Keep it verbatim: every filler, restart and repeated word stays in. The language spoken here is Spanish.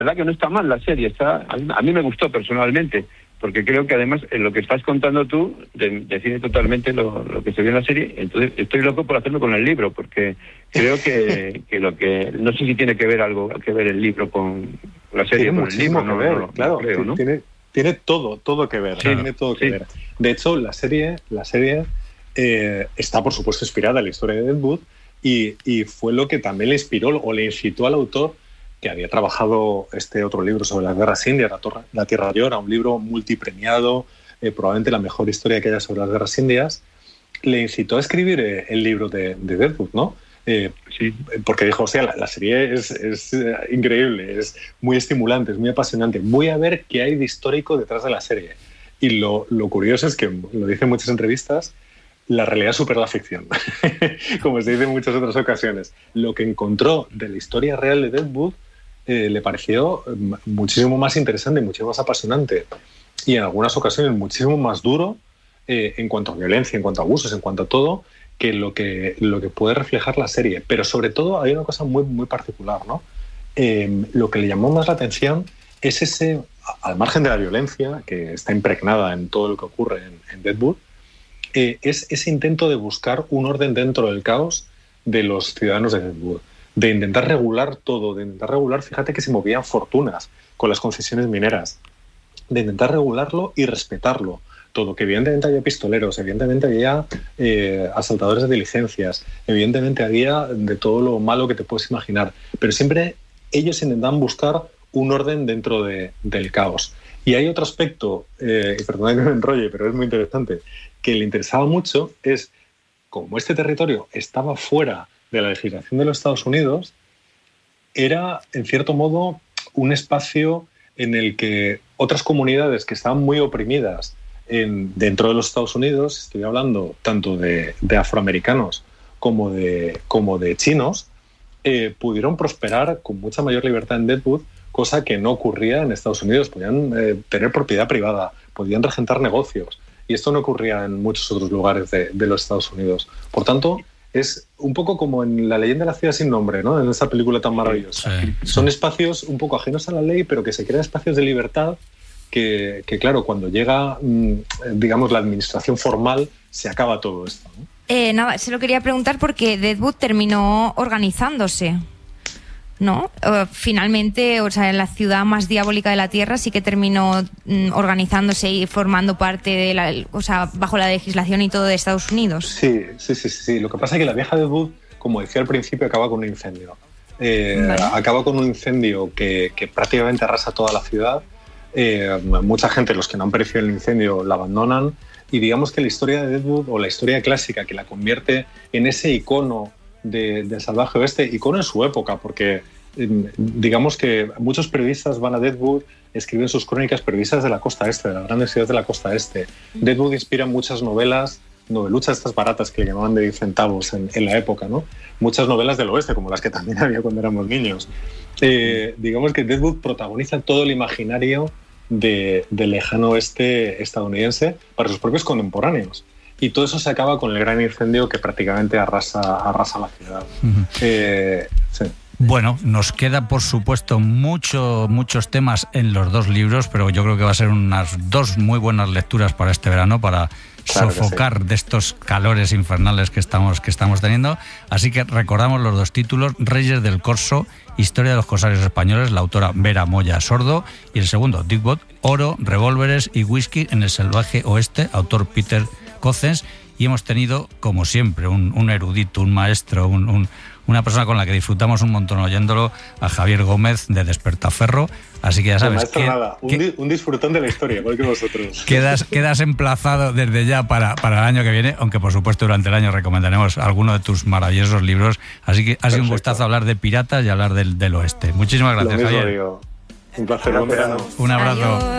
verdad que no está mal la serie, está a mí, a mí me gustó personalmente, porque creo que además en lo que estás contando tú de, define totalmente lo, lo que se ve en la serie. Entonces estoy loco por hacerlo con el libro, porque creo que, que lo que no sé si tiene que ver algo que ver el libro con la serie, tiene con el libro, que no, ver, no, no, claro, no creo, ¿no? Tiene, tiene todo, todo que ver, sí, tiene todo que sí. ver. De hecho, la serie, la serie eh, está por supuesto inspirada en la historia de Deadwood y, y fue lo que también le inspiró o le incitó al autor, que había trabajado este otro libro sobre las guerras indias, La, Torre, la Tierra Llora, un libro multipremiado, eh, probablemente la mejor historia que haya sobre las guerras indias, le incitó a escribir eh, el libro de, de Deadwood, ¿no? Eh, sí. Porque dijo, o sea, la, la serie es, es uh, increíble, es muy estimulante, es muy apasionante. Voy a ver qué hay de histórico detrás de la serie. Y lo, lo curioso es que, lo dice en muchas entrevistas, la realidad supera la ficción, como se dice en muchas otras ocasiones. Lo que encontró de la historia real de Deadwood eh, le pareció muchísimo más interesante, muchísimo más apasionante y en algunas ocasiones muchísimo más duro eh, en cuanto a violencia, en cuanto a abusos, en cuanto a todo, que lo que, lo que puede reflejar la serie. Pero sobre todo hay una cosa muy, muy particular, ¿no? Eh, lo que le llamó más la atención es ese, al margen de la violencia, que está impregnada en todo lo que ocurre en, en Deadwood, eh, es ese intento de buscar un orden dentro del caos de los ciudadanos de Deadwood, de intentar regular todo, de intentar regular, fíjate que se movían fortunas con las concesiones mineras, de intentar regularlo y respetarlo todo, que evidentemente había pistoleros, evidentemente había eh, asaltadores de diligencias, evidentemente había de todo lo malo que te puedes imaginar, pero siempre ellos intentan buscar un orden dentro de, del caos. Y hay otro aspecto, eh, y perdón que me enrolle, pero es muy interesante, que le interesaba mucho, es como este territorio estaba fuera de la legislación de los Estados Unidos, era, en cierto modo, un espacio en el que otras comunidades que estaban muy oprimidas en, dentro de los Estados Unidos, estoy hablando tanto de, de afroamericanos como de, como de chinos, eh, pudieron prosperar con mucha mayor libertad en Deadwood, cosa que no ocurría en Estados Unidos. Podían eh, tener propiedad privada, podían regentar negocios, y esto no ocurría en muchos otros lugares de, de los Estados Unidos. Por tanto, es un poco como en La leyenda de la ciudad sin nombre, ¿no? En esa película tan maravillosa. Sí, sí. Son espacios un poco ajenos a la ley, pero que se crean espacios de libertad que, que claro, cuando llega, digamos, la administración formal, se acaba todo esto, ¿no? Eh, nada, se lo quería preguntar porque Deadwood terminó organizándose, ¿no? Uh, finalmente, o sea, la ciudad más diabólica de la Tierra sí que terminó mm, organizándose y formando parte de la, o sea, bajo la legislación y todo de Estados Unidos. Sí, sí, sí, sí. Lo que pasa es que la vieja Deadwood, como decía al principio, acaba con un incendio. Eh, vale. Acaba con un incendio que, que prácticamente arrasa toda la ciudad. Eh, mucha gente, los que no han perecido el incendio, la abandonan. Y digamos que la historia de Deadwood, o la historia clásica, que la convierte en ese icono de, del salvaje oeste, icono en su época, porque digamos que muchos periodistas van a Deadwood, escriben sus crónicas, periodistas de la costa este, de las grandes ciudades de la costa este. Deadwood inspira muchas novelas, noveluchas estas baratas que le llamaban de diez centavos en, en la época, ¿no? Muchas novelas del oeste, como las que también había cuando éramos niños. Eh, digamos que Deadwood protagoniza todo el imaginario de, del lejano oeste estadounidense para sus propios contemporáneos. Y todo eso se acaba con el gran incendio que prácticamente arrasa, arrasa la ciudad. Uh-huh. eh, sí. Bueno, nos queda por supuesto mucho, muchos temas en los dos libros, pero yo creo que va a ser unas dos muy buenas lecturas para este verano, para claro sofocar sí. de estos calores infernales que estamos, que estamos teniendo. Así que recordamos los dos títulos: Reyes del Corso, Historia de los corsarios españoles, la autora Vera Moya Sordo, y el segundo, Deadwood, Oro, revólveres y whisky en el salvaje oeste, autor Peter Cozzens. Y hemos tenido, como siempre, un, un erudito, un maestro, un, un, una persona con la que disfrutamos un montón oyéndolo, a Javier Gómez de Despertaferro. Así que ya sabes... Maestro, que, nada, un, que, di, un disfrutón de la historia, igual que vosotros. Quedas, quedas emplazado desde ya para, para el año que viene, aunque por supuesto durante el año recomendaremos alguno de tus maravillosos libros. Así que ha sido un gustazo hablar de piratas y hablar del, del oeste. Muchísimas gracias, Lo mismo Javier. Digo. Un placer, un verano. Un abrazo. Adiós.